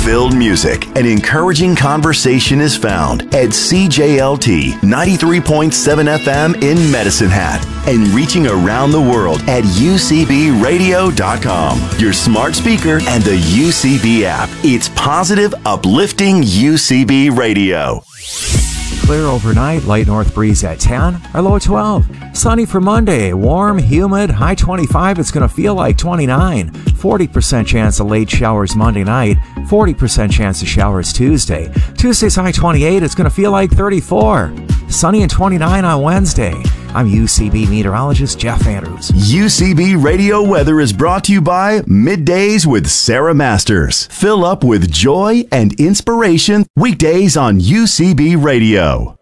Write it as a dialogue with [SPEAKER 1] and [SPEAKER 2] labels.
[SPEAKER 1] fun-filled music and encouraging conversation is found at CJLT 93.7 FM in Medicine Hat and reaching around the world at UCBradio.com, your smart speaker and the UCB app. It's positive, uplifting UCB Radio.
[SPEAKER 2] Clear overnight, light north breeze at 10, our low at 12. Sunny for Monday, warm, humid, high 25. It's going to feel like 29. 40% chance of late showers Monday night, 40% chance of showers Tuesday. Tuesday's high 28. It's going to feel like 34. Sunny and 29 on Wednesday. I'm UCB meteorologist Jeff Andrews.
[SPEAKER 1] UCB Radio Weather is brought to you by Middays with Sarah Masters. Fill up with joy and inspiration weekdays on UCB Radio.